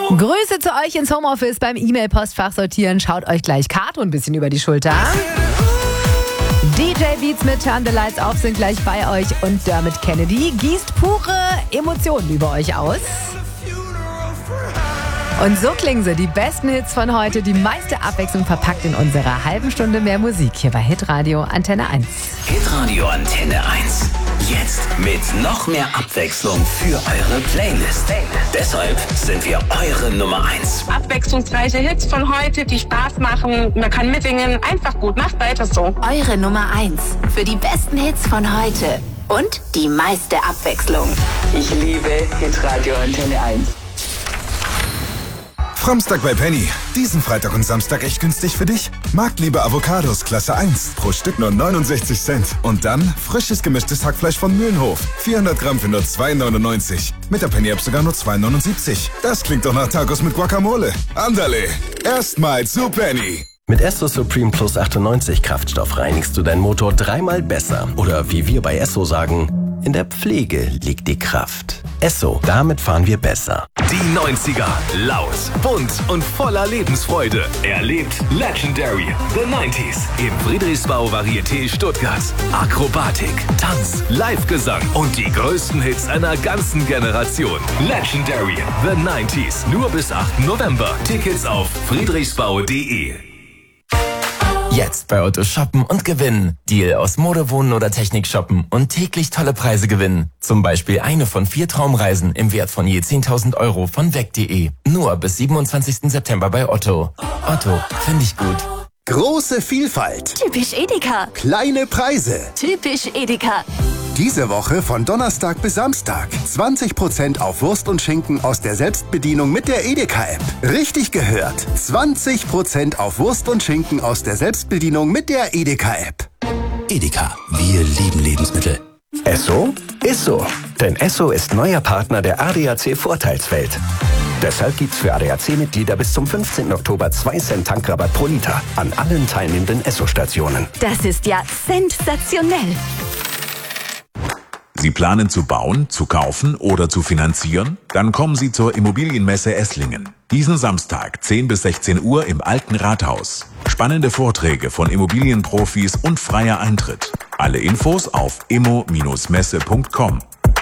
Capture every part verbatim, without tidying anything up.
Grüße zu euch ins Homeoffice beim E-Mail-Postfach sortieren. Schaut euch gleich Kato ein bisschen über die Schulter. D J Beats mit Turn the Lights Off sind gleich bei euch und Dermot Kennedy gießt pure Emotionen über euch aus. Und so klingen sie, die besten Hits von heute, die meiste Abwechslung verpackt in unserer halben Stunde mehr Musik hier bei Hitradio Antenne eins. Hitradio Antenne eins. Jetzt mit noch mehr Abwechslung für eure Playlist. Deshalb sind wir eure Nummer eins. Abwechslungsreiche Hits von heute, die Spaß machen. Man kann mitsingen. Einfach gut. Macht weiter so. Eure Nummer eins für die besten Hits von heute und die meiste Abwechslung. Ich liebe Hitradio Antenne eins. Samstag bei Penny. Diesen Freitag und Samstag echt günstig für dich? Marktliebe Avocados Klasse eins. Pro Stück nur neunundsechzig Cent. Und dann frisches gemischtes Hackfleisch von Mühlenhof. vierhundert Gramm für nur zwei neunundneunzig. Mit der Penny-App sogar nur zwei neunundsiebzig. Das klingt doch nach Tacos mit Guacamole. Andale. Erstmal zu Penny. Mit Esso Supreme Plus achtundneunzig Kraftstoff reinigst du deinen Motor dreimal besser. Oder wie wir bei Esso sagen, in der Pflege liegt die Kraft. Esso, damit fahren wir besser. Die neunziger, laut, bunt und voller Lebensfreude. Erlebt Legendary, The neunziger im Friedrichsbau Varieté Stuttgart. Akrobatik, Tanz, Live-Gesang und die größten Hits einer ganzen Generation. Legendary, The neunziger, nur bis achten November. Tickets auf friedrichsbau punkt de. Jetzt bei Otto shoppen und gewinnen. Deal aus Mode, Wohnen oder Technik shoppen und täglich tolle Preise gewinnen. Zum Beispiel eine von vier Traumreisen im Wert von je zehntausend Euro von weg punkt de. Nur bis siebenundzwanzigsten September bei Otto. Otto, finde ich gut. Große Vielfalt. Typisch Edeka. Kleine Preise. Typisch Edeka. Diese Woche von Donnerstag bis Samstag. zwanzig Prozent auf Wurst und Schinken aus der Selbstbedienung mit der Edeka-App. Richtig gehört. zwanzig Prozent auf Wurst und Schinken aus der Selbstbedienung mit der Edeka-App. Edeka, wir lieben Lebensmittel. Esso ist so. Denn Esso ist neuer Partner der A D A C Vorteilswelt. Deshalb gibt's für A D A C-Mitglieder bis zum fünfzehnten Oktober zwei Cent Tankrabatt pro Liter an allen teilnehmenden Esso-Stationen. Das ist ja sensationell. Sie planen zu bauen, zu kaufen oder zu finanzieren? Dann kommen Sie zur Immobilienmesse Esslingen. Diesen Samstag, zehn bis sechzehn Uhr im Alten Rathaus. Spannende Vorträge von Immobilienprofis und freier Eintritt. Alle Infos auf immo Bindestrich messe punkt com.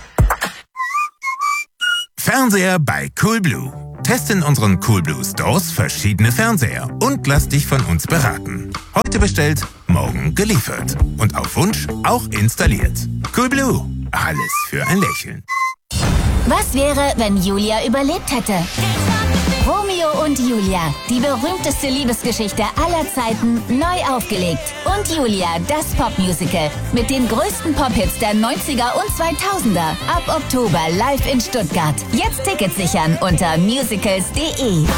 Fernseher bei Coolblue. Teste in unseren Coolblue Stores verschiedene Fernseher und lass dich von uns beraten. Heute bestellt, morgen geliefert. Und auf Wunsch auch installiert. Coolblue. Alles für ein Lächeln. Was wäre, wenn Julia überlebt hätte? Romeo und Julia, die berühmteste Liebesgeschichte aller Zeiten, neu aufgelegt. Und Julia, das Popmusical mit den größten Pop-Hits der neunziger und zweitausender. Ab Oktober live in Stuttgart. Jetzt Tickets sichern unter musicals punkt de.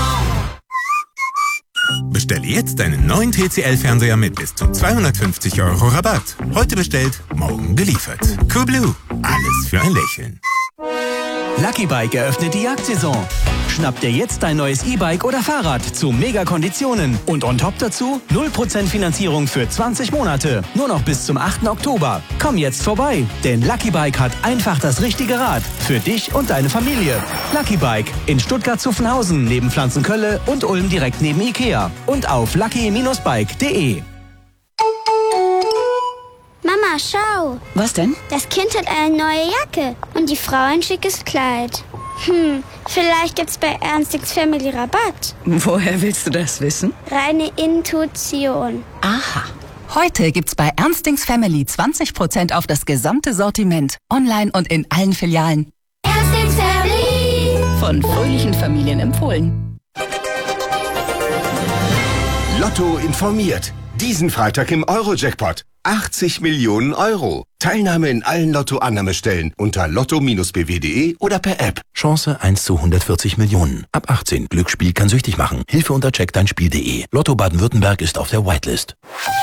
Bestelle jetzt deinen neuen T C L-Fernseher mit bis zu zweihundertfünfzig Euro Rabatt. Heute bestellt, morgen geliefert. Coolblue. Alles für ein Lächeln. Lucky Bike eröffnet die Jagdsaison. Schnapp dir jetzt dein neues E-Bike oder Fahrrad zu Mega-Konditionen. Und on top dazu null Prozent Finanzierung für zwanzig Monate. Nur noch bis zum achten Oktober. Komm jetzt vorbei, denn Lucky Bike hat einfach das richtige Rad. Für dich und deine Familie. Lucky Bike in Stuttgart-Zuffenhausen neben Pflanzenkölle und Ulm direkt neben Ikea. Und auf lucky Bindestrich bike punkt de. Mama, schau. Was denn? Das Kind hat eine neue Jacke und die Frau ein schickes Kleid. Hm, vielleicht gibt's bei Ernstings Family Rabatt. Woher willst du das wissen? Reine Intuition. Aha. Heute gibt's bei Ernstings Family zwanzig Prozent auf das gesamte Sortiment. Online und in allen Filialen. Ernstings Family. Von fröhlichen Familien empfohlen. Lotto informiert. Diesen Freitag im Euro-Jackpot. achtzig Millionen Euro. Teilnahme in allen Lotto-Annahmestellen unter lotto Bindestrich b w punkt de oder per App. Chance eins zu hundertvierzig Millionen. Ab achtzehn. Glücksspiel kann süchtig machen. Hilfe unter check dein Spiel punkt de. Lotto Baden-Württemberg ist auf der Whitelist.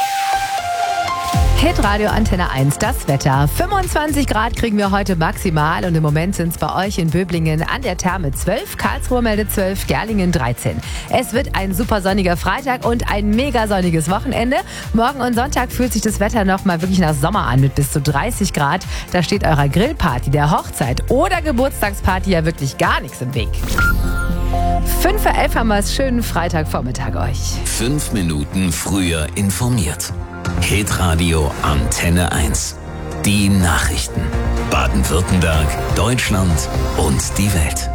Hitradio Antenne eins, das Wetter. fünfundzwanzig Grad kriegen wir heute maximal und im Moment sind es bei euch in Böblingen an der Therme zwölf, Karlsruhe meldet zwölf, Gerlingen dreizehn. Es wird ein super sonniger Freitag und ein mega sonniges Wochenende. Morgen und Sonntag fühlt sich das Wetter noch mal wirklich nach Sommer an mit bis zu dreißig Grad. Da steht eurer Grillparty, der Hochzeit oder Geburtstagsparty ja wirklich gar nichts im Weg. Fünf vor elf haben wir es. Schönen Freitagvormittag euch. Fünf Minuten früher informiert. Hitradio Antenne eins. Die Nachrichten. Baden-Württemberg, Deutschland und die Welt.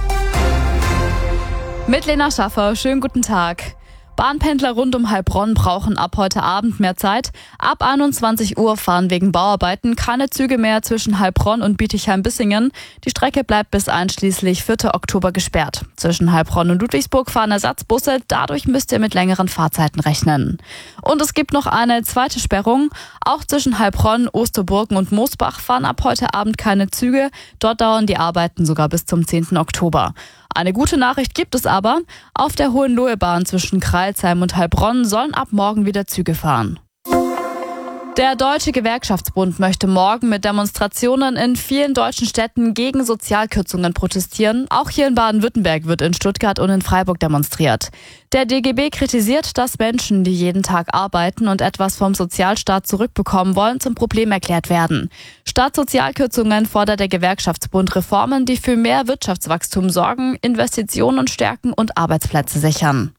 Mit Lena Schaffer, schönen guten Tag. Bahnpendler rund um Heilbronn brauchen ab heute Abend mehr Zeit. Ab einundzwanzig Uhr fahren wegen Bauarbeiten keine Züge mehr zwischen Heilbronn und Bietigheim-Bissingen. Die Strecke bleibt bis einschließlich vierten Oktober gesperrt. Zwischen Heilbronn und Ludwigsburg fahren Ersatzbusse. Dadurch müsst ihr mit längeren Fahrzeiten rechnen. Und es gibt noch eine zweite Sperrung. Auch zwischen Heilbronn, Osterburgen und Moosbach fahren ab heute Abend keine Züge. Dort dauern die Arbeiten sogar bis zum zehnten Oktober. Eine gute Nachricht gibt es aber. Auf der Hohenlohe-Bahn zwischen Crailsheim und Heilbronn sollen ab morgen wieder Züge fahren. Der Deutsche Gewerkschaftsbund möchte morgen mit Demonstrationen in vielen deutschen Städten gegen Sozialkürzungen protestieren. Auch hier in Baden-Württemberg wird in Stuttgart und in Freiburg demonstriert. Der D G B kritisiert, dass Menschen, die jeden Tag arbeiten und etwas vom Sozialstaat zurückbekommen wollen, zum Problem erklärt werden. Statt Sozialkürzungen fordert der Gewerkschaftsbund Reformen, die für mehr Wirtschaftswachstum sorgen, Investitionen stärken und Arbeitsplätze sichern.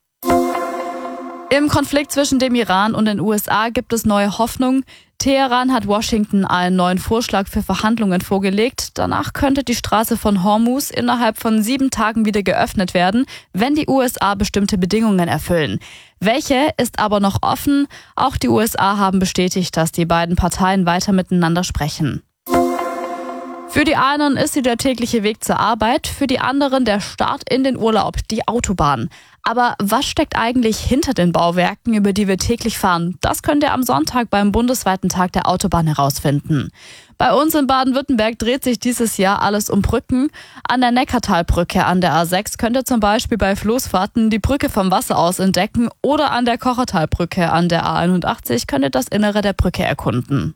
Im Konflikt zwischen dem Iran und den U S A gibt es neue Hoffnung. Teheran hat Washington einen neuen Vorschlag für Verhandlungen vorgelegt. Danach könnte die Straße von Hormuz innerhalb von sieben Tagen wieder geöffnet werden, wenn die U S A bestimmte Bedingungen erfüllen. Welche ist aber noch offen. Auch die U S A haben bestätigt, dass die beiden Parteien weiter miteinander sprechen. Für die einen ist sie der tägliche Weg zur Arbeit, für die anderen der Start in den Urlaub, die Autobahn. Aber was steckt eigentlich hinter den Bauwerken, über die wir täglich fahren? Das könnt ihr am Sonntag beim bundesweiten Tag der Autobahn herausfinden. Bei uns in Baden-Württemberg dreht sich dieses Jahr alles um Brücken. An der Neckartalbrücke an der A sechs könnt ihr zum Beispiel bei Floßfahrten die Brücke vom Wasser aus entdecken oder an der Kochertalbrücke an der A einundachtzig könnt ihr das Innere der Brücke erkunden.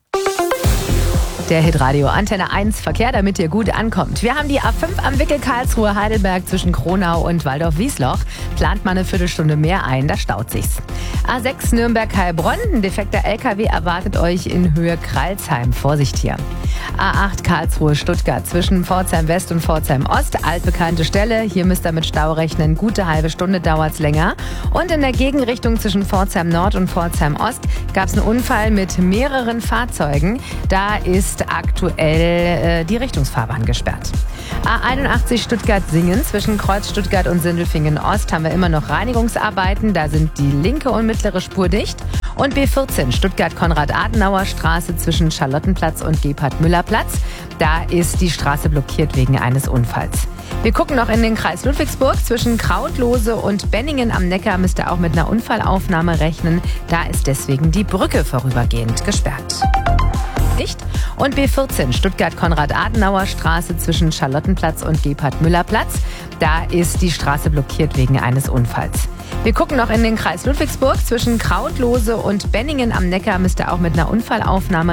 Der Hitradio Antenne eins Verkehr, damit ihr gut ankommt. Wir haben die A fünf am Wickel Karlsruhe-Heidelberg zwischen Kronau und Waldorf-Wiesloch. Plant mal eine Viertelstunde mehr ein, da staut sich's. A sechs Nürnberg-Heilbronn, ein defekter L K W erwartet euch in Höhe Crailsheim. Vorsicht hier. A acht Karlsruhe-Stuttgart zwischen Pforzheim West und Pforzheim Ost. Altbekannte Stelle, hier müsst ihr mit Stau rechnen. Gute halbe Stunde dauert's länger. Und in der Gegenrichtung zwischen Pforzheim Nord und Pforzheim Ost gab's einen Unfall mit mehreren Fahrzeugen. Da ist aktuell äh, die Richtungsfahrbahn gesperrt. A einundachtzig Stuttgart-Singen zwischen Kreuz Stuttgart und Sindelfingen Ost haben wir immer noch Reinigungsarbeiten. Da sind die linke und mittlere Spur dicht. Und B vierzehn Stuttgart-Konrad-Adenauer-Straße zwischen Charlottenplatz und Gebhard-Müller-Platz. Da ist die Straße blockiert wegen eines Unfalls. Wir gucken noch in den Kreis Ludwigsburg. Zwischen Krautlose und Benningen am Neckar müsst ihr auch mit einer Unfallaufnahme rechnen. Da ist deswegen die Brücke vorübergehend gesperrt. Dicht. Und B vierzehn Stuttgart-Konrad-Adenauer Straße zwischen Charlottenplatz und Gebhard-Müller-Platz. Da ist die Straße blockiert wegen eines Unfalls. Wir gucken noch in den Kreis Ludwigsburg. Zwischen Krautlose und Benningen am Neckar müsst ihr auch mit einer Unfallaufnahme